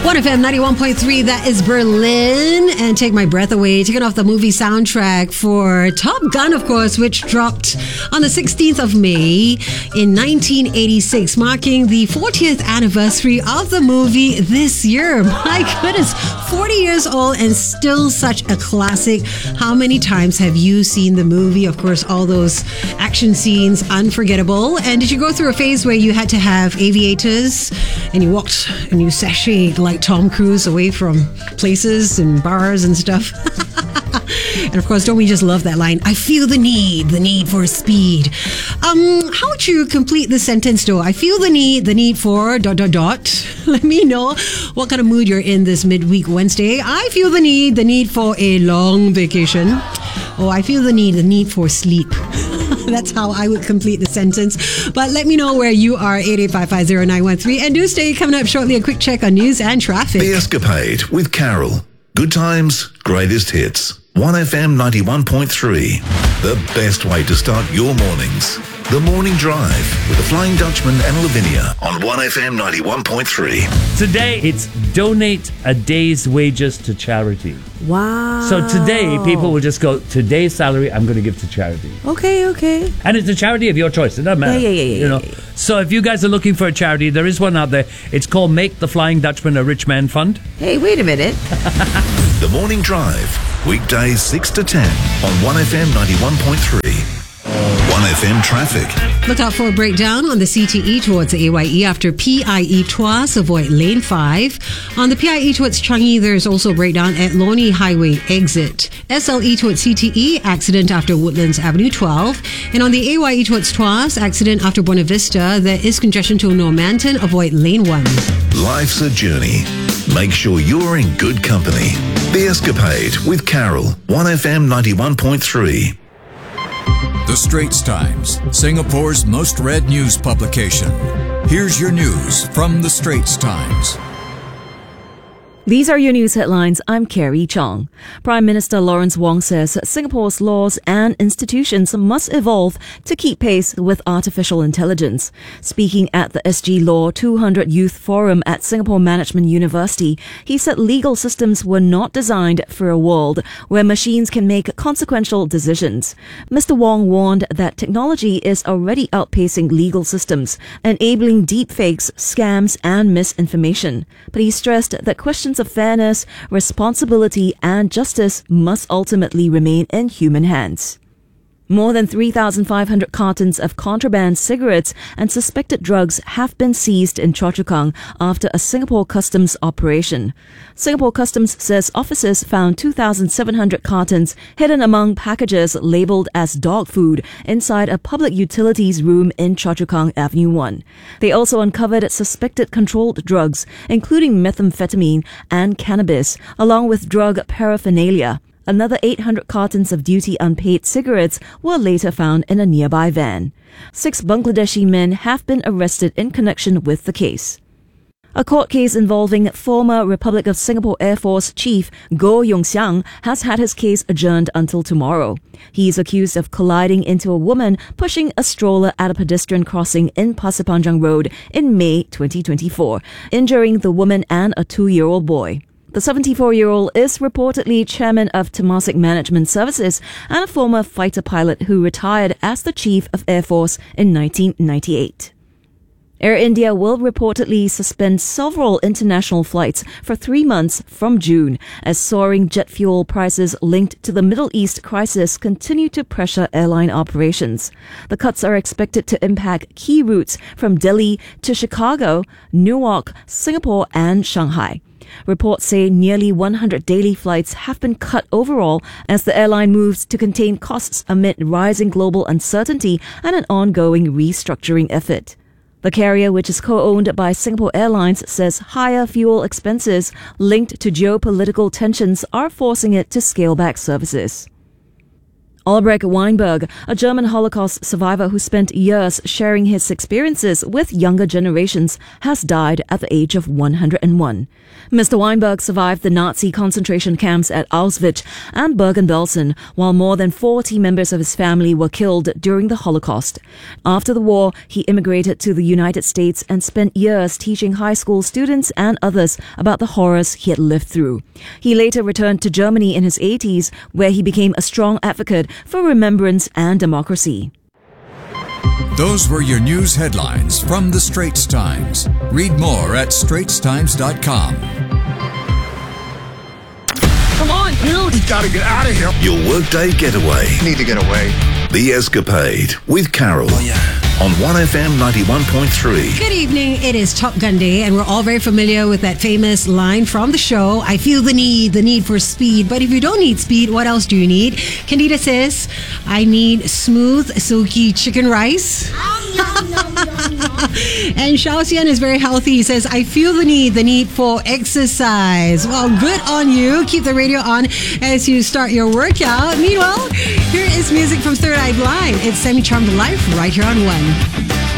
1FM 91.3, that is Berlin. And Take My Breath Away, taken off the movie soundtrack for Top Gun, of course, which dropped on the 16th of May in 1986, marking the 40th anniversary of the movie this year. My goodness, 40 years old and still such a classic. How many times have you seen the movie? Of course, all those action scenes, unforgettable. And did you go through a phase where you had to have aviators and you walked and you sashayed like Tom Cruise away from places and bars and stuff? And of course, don't we just love that line? I feel the need for speed. How would you complete the sentence though? I feel the need for ... Let me know what kind of mood you're in this midweek Wednesday. I feel the need for a long vacation. Oh, I feel the need for sleep. That's how I would complete the sentence. But let me know where you are, 88550913. And do stay coming up shortly, a quick check on news and traffic. The Escapade with Carol. Good times, greatest hits. 1FM 91.3. The best way to start your mornings. The Morning Drive with the Flying Dutchman and Lavinia on 1FM 91.3. Today, it's donate a day's wages to charity. Wow. So today, people will just go, today's salary, I'm going to give to charity. Okay. And it's a charity of your choice. It doesn't matter. Yeah. So if you guys are looking for a charity, there is one out there. It's called Make the Flying Dutchman a Rich Man Fund. Hey, wait a minute. The Morning Drive, weekdays 6 to 10 on 1FM 91.3. 1FM traffic. Look out for a breakdown on the CTE towards the AYE after PIE Tuas. Avoid lane 5. On the PIE towards Changi, there's also a breakdown at Loni Highway exit. SLE towards CTE, accident after Woodlands Avenue 12. And on the AYE towards Tuas, accident after Buena Vista, there is congestion to Normanton. Avoid lane 1. Life's a journey. Make sure you're in good company. The Escapade with Carol, 1FM 91.3. The Straits Times, Singapore's most read news publication. Here's your news from The Straits Times. These are your news headlines. I'm Carrie Chong. Prime Minister Lawrence Wong says Singapore's laws and institutions must evolve to keep pace with artificial intelligence. Speaking at the SG Law 200 Youth Forum at Singapore Management University, he said legal systems were not designed for a world where machines can make consequential decisions. Mr. Wong warned that technology is already outpacing legal systems, enabling deepfakes, scams, and misinformation. But he stressed that questions of fairness, responsibility, and justice must ultimately remain in human hands. More than 3,500 cartons of contraband cigarettes and suspected drugs have been seized in Choa Chu Kang after a Singapore Customs operation. Singapore Customs says officers found 2,700 cartons hidden among packages labelled as dog food inside a public utilities room in Choa Chu Kang Avenue 1. They also uncovered suspected controlled drugs, including methamphetamine and cannabis, along with drug paraphernalia. Another 800 cartons of duty unpaid cigarettes were later found in a nearby van. 6 Bangladeshi men have been arrested in connection with the case. A court case involving former Republic of Singapore Air Force Chief Goh Yong Xiang has had his case adjourned until tomorrow. He is accused of colliding into a woman pushing a stroller at a pedestrian crossing in Pasir Panjang Road in May 2024, injuring the woman and a 2-year-old boy. The 74-year-old is reportedly chairman of Temasek Management Services and a former fighter pilot who retired as the Chief of Air Force in 1998. Air India will reportedly suspend several international flights for 3 months from June as soaring jet fuel prices linked to the Middle East crisis continue to pressure airline operations. The cuts are expected to impact key routes from Delhi to Chicago, Newark, Singapore, and Shanghai. Reports say nearly 100 daily flights have been cut overall as the airline moves to contain costs amid rising global uncertainty and an ongoing restructuring effort. The carrier, which is co-owned by Singapore Airlines, says higher fuel expenses linked to geopolitical tensions are forcing it to scale back services. Albrecht Weinberg, a German Holocaust survivor who spent years sharing his experiences with younger generations, has died at the age of 101. Mr. Weinberg survived the Nazi concentration camps at Auschwitz and Bergen-Belsen, while more than 40 members of his family were killed during the Holocaust. After the war, he immigrated to the United States and spent years teaching high school students and others about the horrors he had lived through. He later returned to Germany in his 80s, where he became a strong advocate for remembrance and democracy. Those were your news headlines from the Straits Times. Read more at straitstimes.com. Come on, dude! We gotta get out of here. Your workday getaway. Need to get away. The Escapade with Carol. Oh, yeah. On 1FM 91.3. Good evening. It is Top Gun Day, and we're all very familiar with that famous line from the show. I feel the need for speed. But if you don't need speed, what else do you need? Candida says, I need smooth, silky chicken rice. And Shao Xian is very healthy. He says, I feel the need for exercise. Well, good on you. Keep the radio on as you start your workout. Meanwhile, here is music from Third Eye Blind. It's Semi-Charmed Life right here on 1.